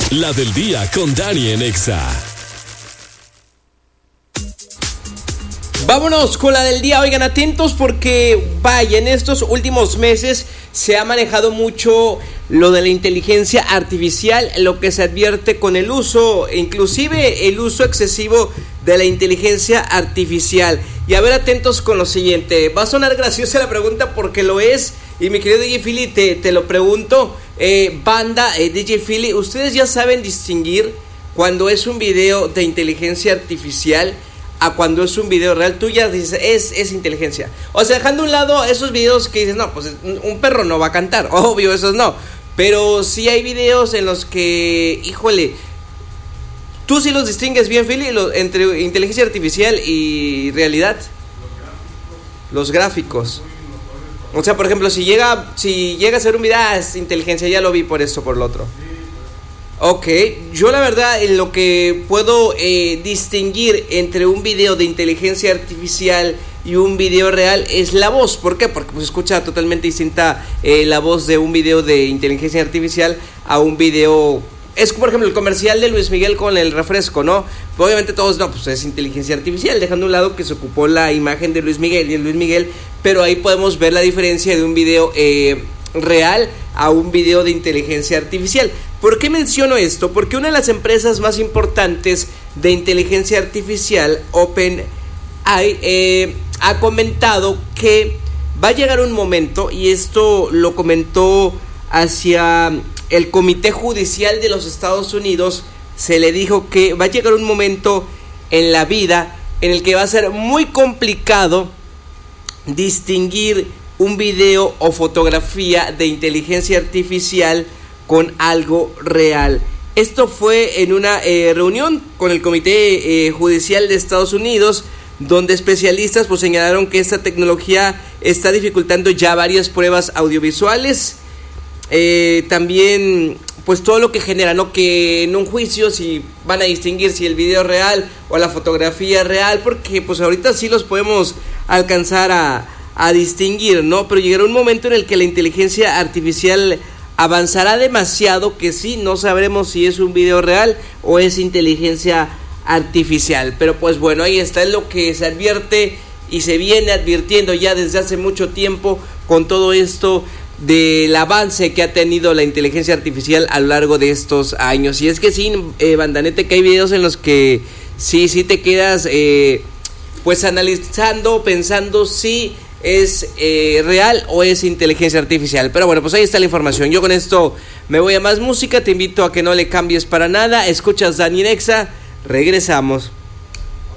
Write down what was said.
La del día con Dani en Exa. Vámonos con la del día. Oigan, atentos porque, vaya, en estos últimos meses se ha manejado mucho lo de la inteligencia artificial, lo que se advierte con el uso, inclusive el uso excesivo de la inteligencia artificial. Y a ver, atentos con lo siguiente. Va a sonar graciosa la pregunta porque lo es. Y mi querido DJ Philly, te lo pregunto, banda, DJ Philly, ¿ustedes ya saben distinguir cuando es un video de inteligencia artificial a cuando es un video real? Tú ya dices, es inteligencia. O sea, dejando a un lado esos videos que dices, no, pues un perro no va a cantar, obvio, esos no. Pero sí hay videos en los que, híjole, tú sí los distingues bien, Philly, entre inteligencia artificial y realidad. Los gráficos. O sea, por ejemplo, si llega a ser un video, es inteligencia, ya lo vi por esto, por lo otro. Ok, yo la verdad en lo que puedo distinguir entre un video de inteligencia artificial y un video real es la voz. ¿Por qué? Porque pues escucha totalmente distinta la voz de un video de inteligencia artificial a un video. Es por ejemplo el comercial de Luis Miguel con el refresco, ¿no? Pues obviamente todos, no, pues es inteligencia artificial, dejando a un lado que se ocupó la imagen de Luis Miguel y el Luis Miguel, pero ahí podemos ver la diferencia de un video real a un video de inteligencia artificial. ¿Por qué menciono esto? Porque una de las empresas más importantes de inteligencia artificial, OpenAI, ha comentado que va a llegar un momento, y esto lo comentó hacia el Comité Judicial de los Estados Unidos, se le dijo que va a llegar un momento en la vida en el que va a ser muy complicado distinguir un video o fotografía de inteligencia artificial con algo real. Esto fue en una reunión con el Comité Judicial de Estados Unidos, donde especialistas pues señalaron que esta tecnología está dificultando ya varias pruebas audiovisuales. También pues todo lo que genera, ¿no? Que en un juicio si van a distinguir si el video es real o la fotografía es real, porque pues ahorita sí los podemos alcanzar a distinguir, ¿no? Pero llegará un momento en el que la inteligencia artificial avanzará demasiado que sí, no sabremos si es un video real o es inteligencia artificial. Pero pues bueno, ahí está, es lo que se advierte y se viene advirtiendo ya desde hace mucho tiempo con todo esto del avance que ha tenido la inteligencia artificial a lo largo de estos años. Y es que sí, bandanete, que hay videos en los que sí te quedas pues analizando, pensando si es real o es inteligencia artificial. Pero bueno, pues ahí está la información. Yo con esto me voy a más música. Te invito a que no le cambies para nada. Escuchas Dani en Exa. Regresamos.